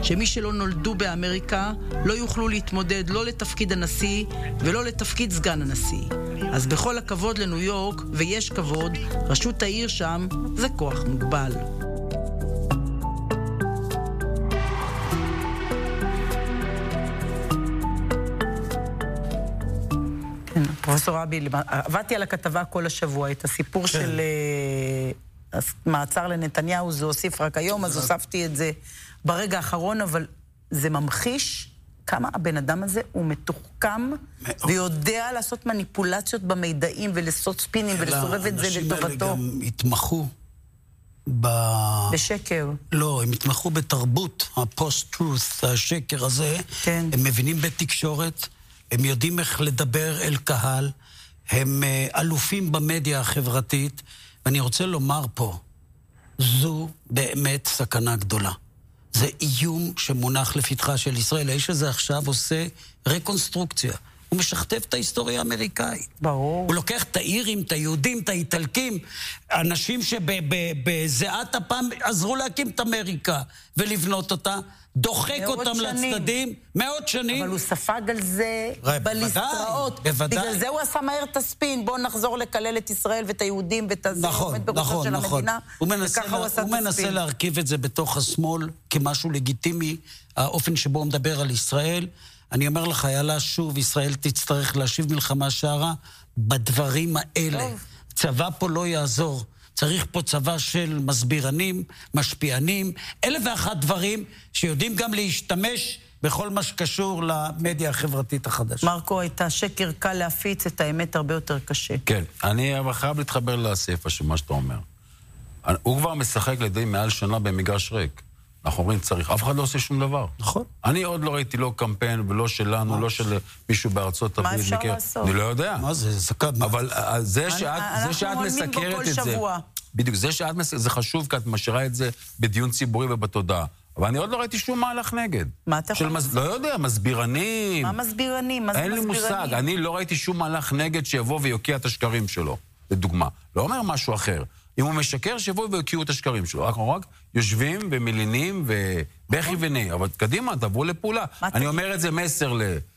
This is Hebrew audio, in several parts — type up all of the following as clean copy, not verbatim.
שמי שלא נולדו באמריקה לא יוכלו להתמודד לא לתפקיד הנשיא ולא לתפקיד סגן הנשיא. אז בכל הכבוד לניו יורק, ויש כבוד, רשות העיר שם זה כוח מוגבל. פרופסור רבי, עבדתי על הכתבה כל השבוע, את הסיפור של מעצר לנתניהו, זה הוסיף רק היום, אז הוספתי את זה ברגע האחרון, אבל זה ממחיש כמה הבן אדם הזה הוא מתוחכם, ויודע לעשות מניפולציות במידעים, ולעשות ספינים, ולסובב את זה לטובתו. האנשים האלה גם התמחו בשקר. לא, הם התמחו בתרבות, הפוסט-טרוס, השקר הזה. כן. הם מבינים בתקשורת, הם יודעים איך לדבר אל קהל, הם אלופים במדיה החברתית, ואני רוצה לומר פה, זו באמת סכנה גדולה. זה איום שמונח לפתחה של ישראל. האיש הזה עכשיו עושה רקונסטרוקציה. הוא משכתב את ההיסטוריה האמריקאית. ברור. הוא לוקח את האירים, את היהודים, את האיטלקים, אנשים שבזיעת הפעם עזרו להקים את אמריקה ולבנות אותה, דוחק אותם לצדדים, מאות שנים. אבל הוא ספג על זה בליסטראות. בוודאי. בגלל זה הוא עשה מהר את הספין, בואו נחזור לקלל את ישראל ואת היהודים ואת הזה. נכון. הוא מנסה להרכיב את זה בתוך השמאל כמשהו לגיטימי, האופן שבו הוא מדבר על ישראל. אני אומר לך, יאללה, שוב, ישראל תצטרך להשיב מלחמה שערה בדברים האלה. צבא פה לא יעזור. צריך פה צבא של מסבירנים, משפיענים, 1,001 דברים שיודעים גם להשתמש בכל מה שקשור למדיה החברתית החדשה. מרקו, את השקר קל להפיץ, את האמת הרבה יותר קשה. כן, אני חייב להתחבר לסעיף של מה שאתה אומר. הוא כבר משחק לידי מעל שנה במגרש ריק. אנחנו אומרים, צריך, אף אחד לא עושה שום דבר. נכון. אני עוד לא ראיתי לא קמפיין ולא שלנו, לא של מישהו בארצות הברית. מה אפשר לעשות? אני לא יודע. מה זה? אבל זה שאת מסקרת את זה, בדיוק, זה חשוב, כי את משאירה את זה בדיון ציבורי ובתודעה. אבל אני עוד לא ראיתי שום מהלך נגד. מה אתה יכול לעשות? לא יודע, מסבירנים. מה מסבירנים? אין לי מושג, אני לא ראיתי שום מהלך נגד שיבוא ויוקיע את השקרים שלו. לדוגמה, לא אומר משהו אחר. אם הוא משקר, שיבואו ויוקיעו את השקרים שלו. רק יושבים ומלינים ובכי וני. אבל קדימה, תעברו לפעולה. אני אומר את זה מסר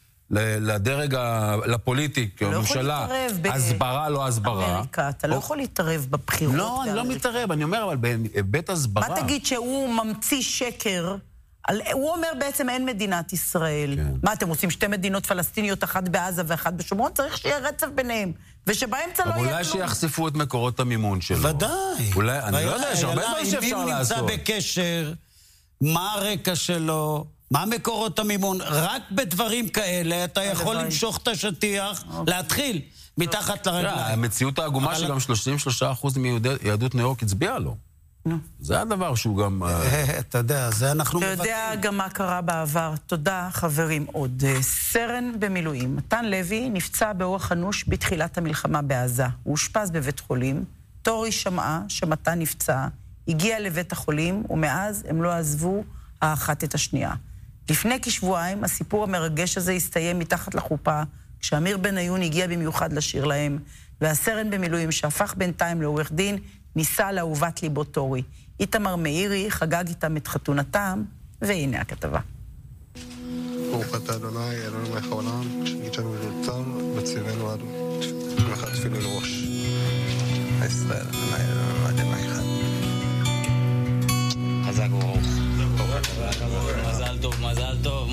לדרג, לפוליטיק, לממשלה. הסברה, לא הסברה. אמריקה, אתה לא יכול להתערב בבחירות. לא, אני לא מתערב. אני אומר, אבל בבית הסברה... מה תגיד שהוא ממציא שקר? הוא אומר בעצם אין מדינת ישראל. מה, אתם עושים שתי מדינות פלסטיניות, אחת בעזה ואחת בשומרון? צריך שיהיה רצף ביניהם. ושבאמצע לא יהיה כלום. אולי שיחשפו את מקורות המימון שלו. ודאי. אולי, אני לא יודע, יש הרבה דברים שאפשר לעשות. עם מי נמצא בקשר, מה הרקע שלו, מה מקורות המימון, רק בדברים כאלה אתה יכול למשוך את השטיח, להתחיל מתחת לרגליים. המציאות העגומה שגם 33% מיהדות ניו יורק הצביעה לו. זה הדבר שהוא גם... אתה יודע, זה אנחנו... אתה יודע גם מה קרה בעבר. תודה, חברים. עוד סרן במילואים. מתן לוי נפצע באורח אנוש בתחילת המלחמה בעזה. הוא אושפז בבית חולים. תורי שמעה שמתן נפצע, הגיע לבית החולים, ומאז הם לא עזבו האחת את השנייה. לפני כשבועיים הסיפור המרגש הזה הסתיים מתחת לחופה, כשאמיר בן עיון הגיע במיוחד לשיר להם, והסרן במילואים שהפך בינתיים לעורך דין, ניסה לאהובת ליבו תורי. איתמר מאירי חגג איתם את חתונתם, והנה הכתבה. ברוך אתה אדוני, אלוהינו מלך העולם, שגידנו ונרצם, בצבנו אדו. ואחד תפילו לראש. ישראל, אדוני, אלוהינו אדוני אחד. חזק וברוך. מזל טוב, מזל טוב.